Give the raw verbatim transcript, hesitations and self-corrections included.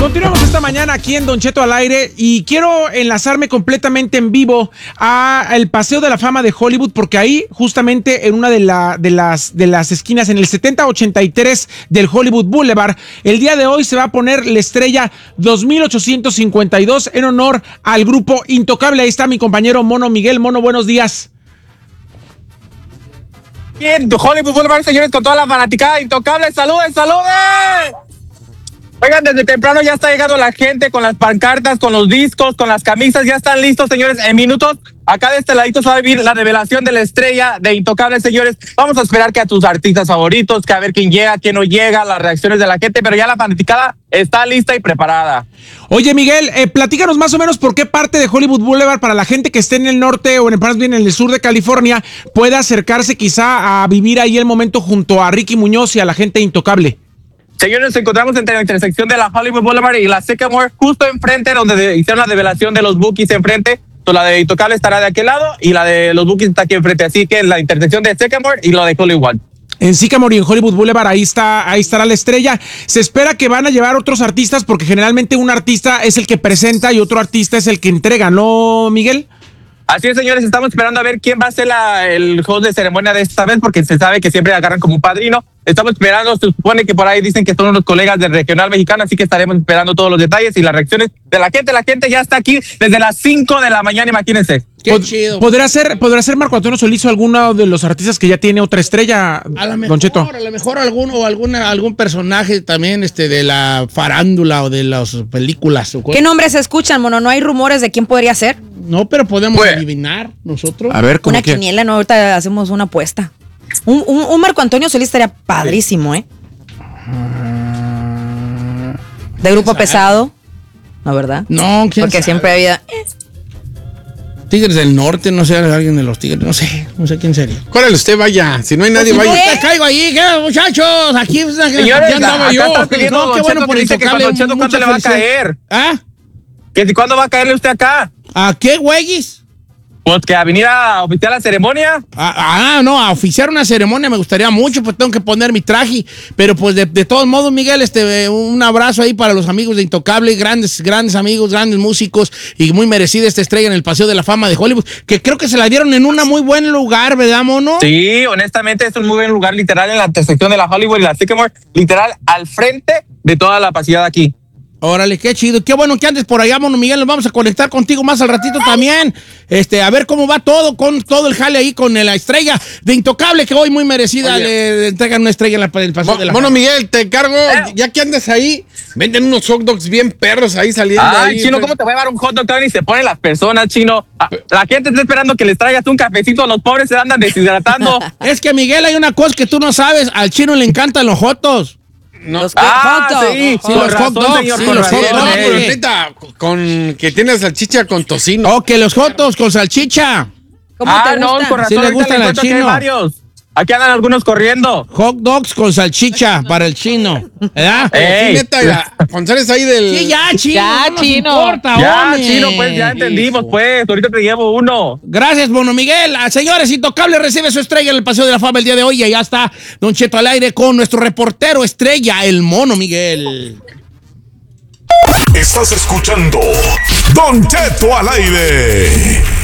Continuamos esta mañana aquí en Don Cheto al aire y quiero enlazarme completamente en vivo a el Paseo de la Fama de Hollywood, porque ahí justamente en una de, la, de, las, de las esquinas, en el setenta ochenta y tres del Hollywood Boulevard, el día de hoy se va a poner la estrella dos mil ochocientos cincuenta y dos en honor al grupo Intocable. Ahí está mi compañero Mono Miguel. Mono, buenos días. Bien, Hollywood Boulevard, señores, con toda la fanaticada Intocable. ¡Saluden, saluden! Oigan, desde temprano ya está llegando la gente con las pancartas, con los discos, con las camisas. Ya están listos, señores. En minutos, acá de este ladito se va a vivir la revelación de la estrella de Intocable, señores. Vamos a esperar que a tus artistas favoritos, que a ver quién llega, quién no llega, las reacciones de la gente, pero ya la fanaticada está lista y preparada. Oye, Miguel, eh, platícanos más o menos por qué parte de Hollywood Boulevard, para la gente que esté en el norte o en, más bien en el sur de California, pueda acercarse quizá a vivir ahí el momento junto a Ricky Muñoz y a la gente de Intocable. Señores, nos encontramos entre la intersección de la Hollywood Boulevard y la Sycamore, justo enfrente, donde de, hicieron la revelación de los Bookies enfrente. So, la de Intocable estará de aquel lado y la de los Bookies está aquí enfrente. Así que la intersección de Sycamore y la de Hollywood. En Sycamore y en Hollywood Boulevard, ahí está, ahí estará la estrella. Se espera que van a llevar otros artistas, porque generalmente un artista es el que presenta y otro artista es el que entrega, ¿no, Miguel? Así es, señores, estamos esperando a ver quién va a ser la, el host de ceremonia de esta vez, porque se sabe que siempre agarran como un padrino. Estamos esperando, se supone que por ahí dicen que son unos colegas del regional mexicano, así que estaremos esperando todos los detalles y las reacciones de la gente. La gente ya está aquí desde las cinco de la mañana, imagínense. Qué Pod- chido. ¿Podrá ser, podrá ser Marco Antonio Solís o alguno de los artistas que ya tiene otra estrella, A lo Don mejor, Cheto? a lo mejor alguno o alguna, algún personaje también este, de la farándula o de las películas. O ¿Qué nombres se escuchan, Mono? ¿No hay rumores de quién podría ser? No, pero podemos Pues, adivinar nosotros. A ver, ¿cómo Una que? quiniela, ¿no? Ahorita hacemos una apuesta. Un, un, un Marco Antonio Solís estaría padrísimo, ¿eh? De grupo pesado, ¿no, verdad? No, ¿quién Porque sabe? siempre había... Tigres del Norte, no sé, alguien de los Tigres, no sé, no sé quién sería. Córrele usted, vaya. Si no hay nadie, Pues, vaya. ¿qué? Te caigo ahí, ¿qué, muchachos? Aquí, Señores, ya andaba acá yo. están pidiendo, No, qué Don bueno Cheto, por que dice que Intocable. cuando Cheto, ¿cuándo mucha le va a felicidad. caer? ¿Ah? ¿Que si cuándo va a caerle usted acá? ¿A qué, güeyes? Pues que a venir a oficiar la ceremonia. Ah, ah, no, a oficiar una ceremonia me gustaría mucho, pues tengo que poner mi traje, pero pues de, de todos modos, Miguel, este, un abrazo ahí para los amigos de Intocable, grandes, grandes amigos, grandes músicos y muy merecida esta estrella en el Paseo de la Fama de Hollywood, que creo que se la dieron en un muy buen lugar, ¿verdad, Mono? Sí, honestamente es un muy buen lugar, literal, en la intersección de la Hollywood y la Sycamore, literal, al frente de toda la paseada aquí. Órale, qué chido, qué bueno que andes por allá, Mono Miguel, nos vamos a conectar contigo más al ratito también, este, a ver cómo va todo, con todo el jale ahí con la estrella de Intocable, que hoy muy merecida Oye. le entregan una estrella en la- en el Paseo Mo- de la Mono Fama. Miguel, te encargo, ya que andas ahí, venden unos hot dogs bien perros ahí saliendo. Ay, ahí, Chino, pues. ¿cómo te voy a llevar un hot dog? Todavía ni se ponen las personas, Chino. Ah, la gente está esperando que les traigas un cafecito. Los pobres se andan deshidratando. Es que, Miguel, hay una cosa que tú no sabes. Al chino le encantan los jotos. No. Los Ah, hot dogs. sí, Sí, con los hot razón, dogs, señor, sí, con los hot razón, dogs. No, eh. pero ahorita con que tiene salchicha con tocino. Oh, que los jotos con salchicha. ¿Cómo Ah, te no, gusta? con razón. Sí le ahorita gustan al encuentro que hay chino. varios. Aquí andan algunos corriendo. Hot dogs con salchicha para el chino. ¿Verdad? Ey. Sí, neta, ya, González ahí del. Sí, ya, chino. Ya, no nos chino. importa, Ya, hombre. Chino, pues ya entendimos, pues. Ahorita te llevo uno. Gracias, Mono Miguel. Ah, señores, Intocable recibe su estrella en el Paseo de la Fama el día de hoy. Y allá está Don Cheto al aire con nuestro reportero estrella, el Mono Miguel. Estás escuchando Don Cheto al aire.